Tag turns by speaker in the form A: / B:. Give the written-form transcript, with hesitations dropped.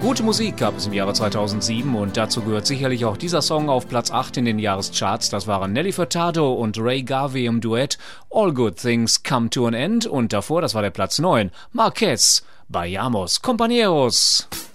A: Gute Musik gab es im Jahre 2007 und dazu gehört sicherlich auch dieser Song auf Platz 8 in den Jahrescharts. Das waren Nelly Furtado und Ray Garvey im Duett All Good Things Come to an End und davor, das war der Platz 9, Marquez, Vayamos Compañeros.